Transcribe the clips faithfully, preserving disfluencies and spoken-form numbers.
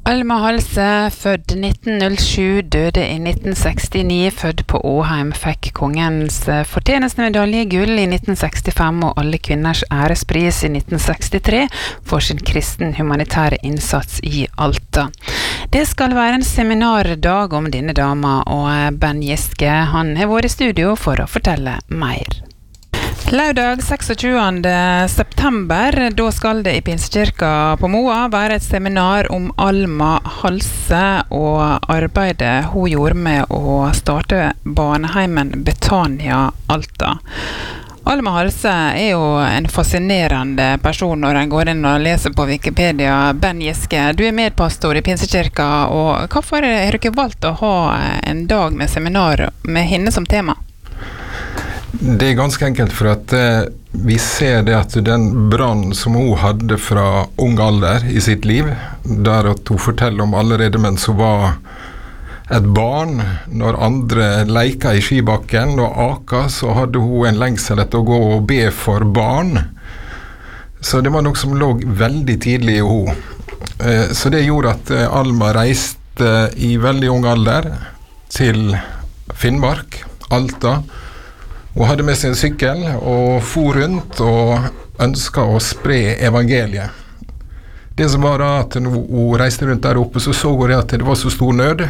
Alma Halse, født nitten null sju, døde i nitten sekstini, født på Åheim, fikk kongens fortjenestmedalje i gull i nitten sekstifem og alle kvinners ærespris i nitten sekstitre for sin kristen humanitære innsats i Alta. Det skal være en seminardag om denne dama, og Ben Giske, han har vært i studio for å fortelle mer. Lørdag tjueseks september, da skal det i Pinsekirka på Moa være et seminar om Alma Halse og arbeidet hun gjorde med å starte barneheimen Betania Alta. Alma Halse er jo en fascinerende person når en går inn og leser på Wikipedia. Ben Giske, du er medpastor i Pinsekirka, og hvorfor har dere valgt å ha en dag med seminar med henne som tema? Det er ganske enkelt for at eh, vi ser det at den brann som hun hadde fra ung alder i sitt liv, der at hun forteller om allerede mens hun var et barn, når andre leika i skibakken og aka, så hadde hun en lengsel etter å gå og be for barn. Så det var noe som lå veldig tidlig i henne. Eh, så det gjorde at eh, Alma reiste i veldig ung alder til Finnmark, Alta. Hun hadde med sin sykkel og for rundt og ønsket å spre evangeliet. Det som var da at når hun reiste rundt der oppe, så så hun at det var så stor nød,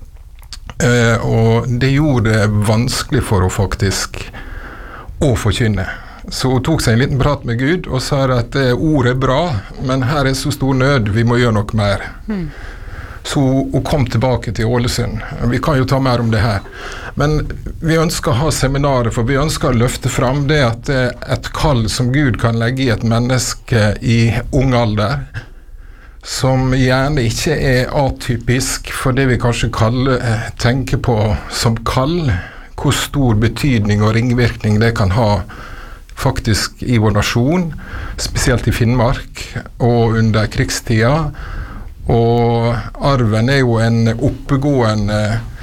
eh, og det gjorde det vanskelig for henne faktisk å forkynne. Så hun tok seg en liten prat med Gud og sa at eh, ordet er bra, men her er så stor nød, vi må gjøre noe mer. Mm. Så hun kom tilbake til Ålesund. Vi kan jo ta mer om det her. Men vi ønsker å ha seminarer, for vi ønsker å løfte fram det at et kall som Gud kan legge i et menneske i ung alder, som gjerne ikke er atypisk for det vi kanskje kaller, tenker på som kall, hvor stor betydning og ringvirkning det kan ha faktisk i vår nasjon, spesielt i Finnmark og under krigstida. Og arven er jo en oppegående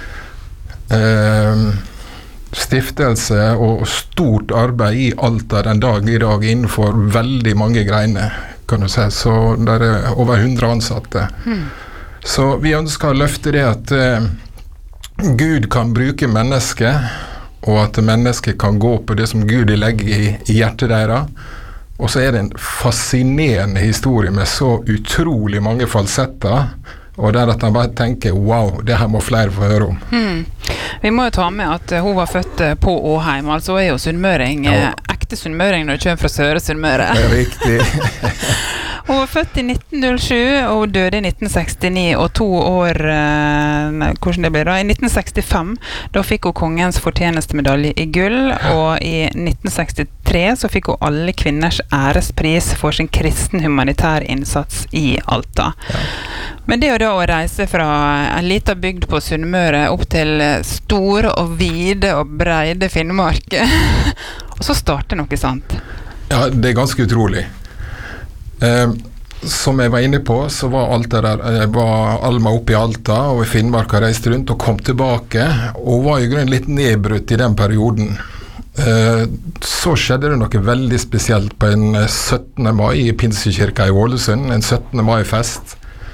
eh, stiftelse og stort arbeid i Alta den dag i dag innenfor veldig mange greiner, kan du si. Så der er over hundre ansatte. Mm. Så vi ønsker å løfte det at eh, Gud kan bruke mennesket, og at mennesket kan gå på det som Gud legger i, i hjertet deres. Og så er det en fascinerende historie med så utrolig mange falsetter, og der at han bare tenker, wow, det her må flere få høre om. Hmm. Vi må jo ta med at hun var født på Åheim, altså er jo sunnmøring, ja. Ekte sunnmøring når du kommer fra Søre Sunnmøre. Det er riktig. Hun var født i nitten null sju, og hun døde i nitten sekstini, og to år, nei, hvordan det ble da, i nitten sekstifem, da fikk hun kongens fortjenestmedalje i gull, og i nitten sekstitre så fikk hun alle kvinners ærespris for sin kristen humanitær innsats i Alta. Ja. Men det er jo da å reise fra en liten bygd på Sunnmøre opp til store og vide og breide Finnmark, og så starter noe sant. Ja, det er ganske utrolig. Eh, som jeg var inne på, så var, Alta der, eh, var Alma oppe i Alta og i Finnmark og reiste rundt og kom tilbake, og var i grunnen litt nedbrutt i den perioden. Eh, så skjedde det noe veldig spesielt på en syttende mai i Pinsekirka i Ålesund, en syttende mai-fest,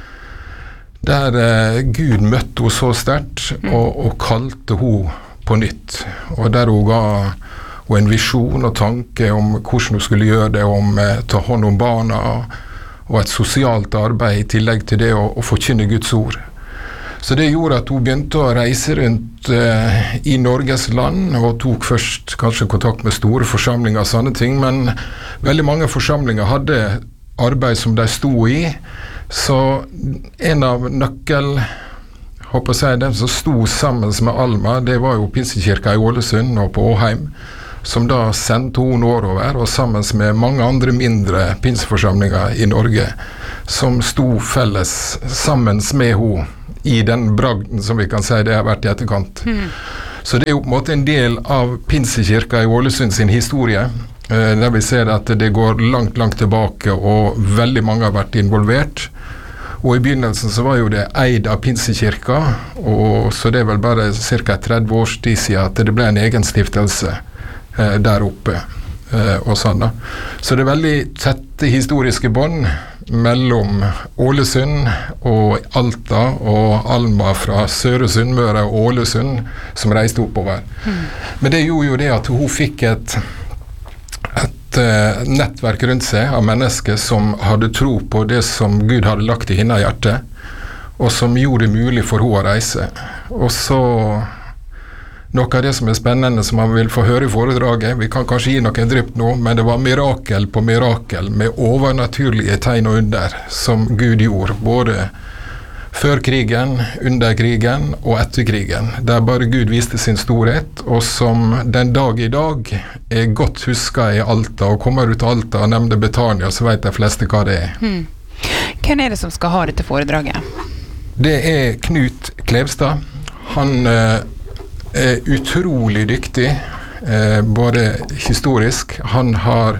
der eh, Gud møtte henne så sterkt og, og kalte henne på nytt, og der hun ga og en visjon og tanke om hvordan hun skulle gjøre det, om eh, ta hånd om barna og et sosialt arbeid i tillegg til det å, å forkynne Guds ord. Så det gjorde at hun begynte å reise rundt eh, i Norges land, og tok først kanskje kontakt med store forsamlinger og sånne ting, men veldig mange forsamlinger hadde arbeid som de sto i, så en av nøkkel, håper jeg å si, den som sto sammen med Alma, det var jo Pinsekirka i Ålesund og på Åheim, som da sendte hun nordover, og sammen med mange andre mindre pinseforsamlinger i Norge, som sto felles sammen med henne i den bragden som vi kan si det har vært i etterkant. Mm. Så det er jo på en måte en del av Pinsekirka i Ålesund sin historie, eh, der vi ser at det går langt, langt tilbake, og veldig mange har vært involvert. Og i begynnelsen så var jo det eid av Pinsekirka, og så det er vel bare cirka tretti års tid siden at det ble en egen stiftelse der oppe. eh, og sånn da. Så det er veldig tette historiske bånd mellom Ålesund og Alta og Alma fra Søre Sunnmøre og Ålesund som reiste oppover. Mm. Men det gjorde jo det at hun fikk et, et uh, nettverk rundt seg av mennesker som hadde tro på det som Gud hadde lagt i hennes hjerte, og som gjorde det mulig for henne å reise. Og så noe av det som er spennende, som man vil få høre i foredraget, vi kan kanskje gi noen drypp nå, men det var mirakel på mirakel med overnaturlige tegn og under som Gud gjorde, både før krigen, under krigen og etter krigen, der bare Gud viste sin storhet, og som den dag i dag er godt husket i Alta, og kommer ut av Alta og nevner Betania, så vet de fleste hva det er. Hmm. Hvem er det som skal ha dette foredraget? Det er Knut Klevstad. Han eh, er utrolig dyktig, eh, både historisk. Han har,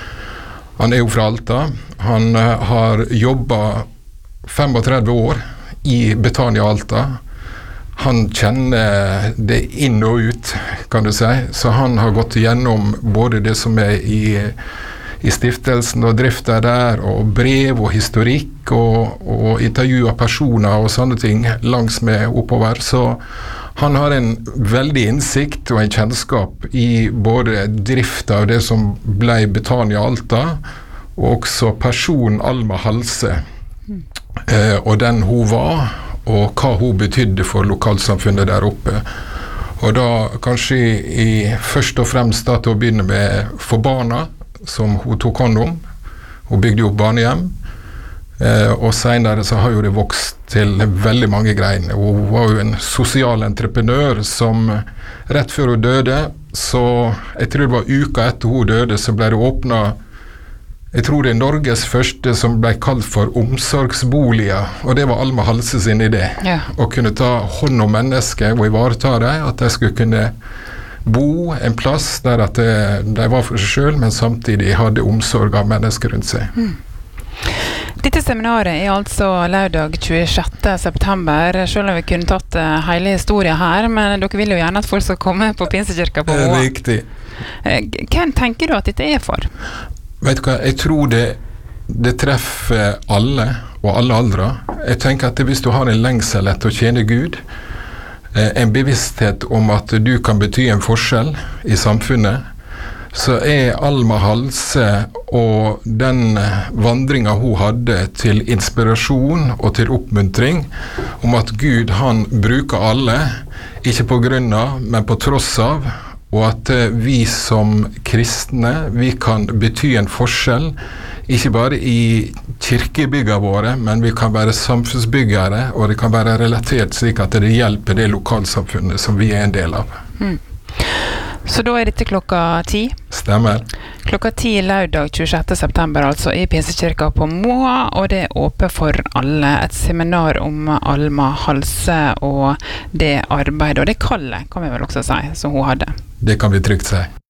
han er jo fra Alta. Han eh, har jobbet trettifem år i Betania Alta. Han kjenner det inn og ut, kan du si. Så han har gått igjennom både det som er i i stiftelsen og drifta der, og brev og historikk og, og intervju av personer og sånne ting langs med oppover. Så han har en veldig innsikt og en kjennskap i både drifta av det som ble Betania Alta, og også personen Alma Halse, mm. eh, og den hun var, og hva hun betydde for lokalsamfunnet der oppe. Og da kanskje i, først og fremst da, til å begynne med for barna, som hun tok hånd om. Hun bygde jo barnehjem, eh, og senere så har jo det vokst til veldig mange greiner. Hun var jo en sosial entreprenør som rett før hun døde, så jeg tror det var uka etter hun døde, så ble det åpnet, jeg tror det er Norges første som ble kalt for omsorgsboliger, og det var Alma Halse sin idé. Ja. Å kunne ta hånd om mennesker og ivareta dem, at de skulle kunne bo en plass der at de, de var for seg selv, men samtidig hadde omsorg av mennesker rundt seg. Mm. Dette seminaret er altså lørdag tjuesjette september, selv om vi kunne tatt hele historien her, men dere vil jo gjerne at folk skal komme på Pinsekirka på Moa. Riktig. Hvem tenker du at dette er for? Vet du hva, jeg tror det, det treffer alle, og alle aldre. Jeg tenker at hvis du har en lengsel etter å tjene Gud, en bevissthet om at du kan bety en forskjell i samfunnet, så er Alma Halse og den vandringen hun hadde til inspirasjon og til oppmuntring om at Gud han bruker alle, ikke på grunn av, men på tross av, og at vi som kristne, vi kan bety en forskjell, ikke bare i kirkebyggene våre, men vi kan være samfunnsbyggere, og det kan være relatert slik at det hjelper det lokalsamfunnet som vi er en del av. Mm. Så da er dette klokka ti? Stemmer. Klokka ti lørdag tjuesjette september, altså i Pinsekirka på Moa, og det er åpent for alle. Et seminar om Alma Halse og det arbeidet, og det kallet, kan vi vel også si, som hun hadde. Det kan vi trygt si.